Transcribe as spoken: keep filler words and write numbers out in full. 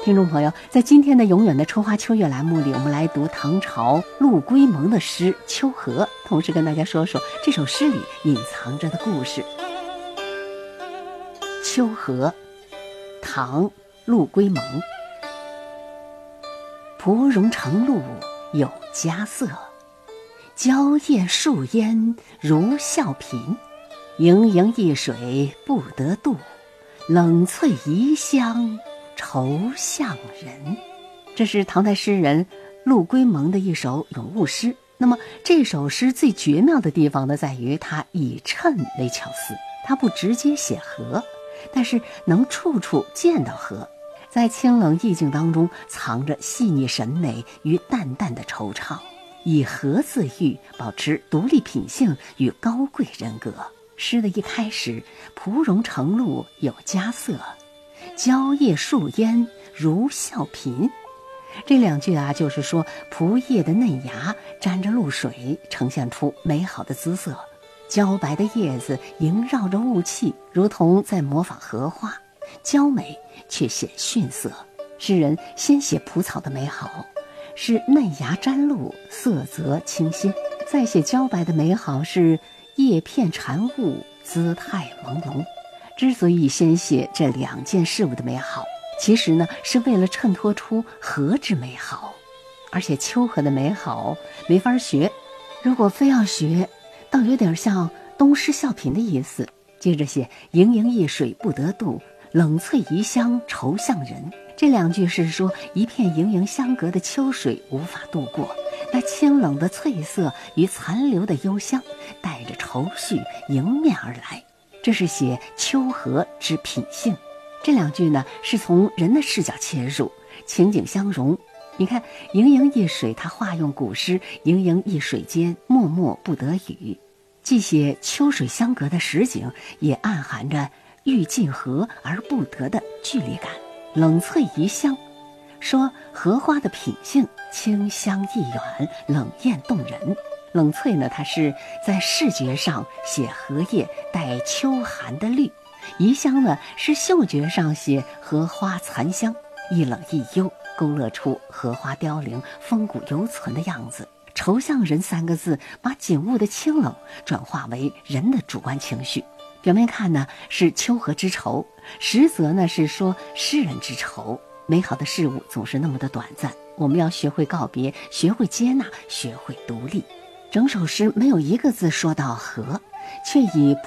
听众朋友，在今天的永远的春花秋月栏目里，我们来读唐朝陆龟蒙的诗《秋荷》，同时跟大家说说这首诗里隐藏着的故事。秋荷，唐·陆龟蒙。蒲蓉成露有佳色，娇艳树烟如笑颦。盈盈一水不得度，冷翠宜香愁向人。这是唐代诗人陆龟蒙的一首咏物诗。那么这首诗最绝妙的地方呢，在于它以衬为巧思，它不直接写荷，但是能处处见到荷，在清冷意境当中藏着细腻审美与淡淡的惆怅，以荷自喻，保持独立品性与高贵人格。诗的一开始，蒲蓉成露有佳色，娇叶树烟如笑颦。这两句啊，就是说蒲叶的嫩芽沾着露水，呈现出美好的姿色。娇白的叶子萦绕着雾气，如同在模仿荷花，娇美却显逊色。诗人先写蒲草的美好，是嫩芽沾露，色泽清新；再写娇白的美好，是叶片缠雾，姿态朦胧。之所以先写这两件事物的美好，其实呢是为了衬托出荷之美好。而且秋荷的美好没法学，如果非要学，倒有点像东施效颦的意思。接着写盈盈一水不得度，冷翠宜香愁向人。这两句是说一片盈盈相隔的秋水无法度过，那清冷的翠色与残留的幽香带着愁绪迎面而来，这是写秋荷之品性。这两句呢是从人的视角切入，情景相融。你看盈盈一水，它化用古诗盈盈一水间，脉脉不得语，既写秋水相隔的实景，也暗含着欲近荷而不得的距离感。冷翠宜香，说荷花的品性清香逸远，冷艳动人。冷翠呢，它是在视觉上写荷叶带秋寒的绿；宜香呢，是嗅觉上写荷花残香，一冷一幽，勾勒出荷花凋零、风骨犹存的样子。愁向人三个字，把景物的清冷转化为人的主观情绪。表面看呢是秋荷之愁，实则呢是说诗人之愁。美好的事物总是那么的短暂，我们要学会告别，学会接纳，学会独立。整首诗没有一个字说到荷，却以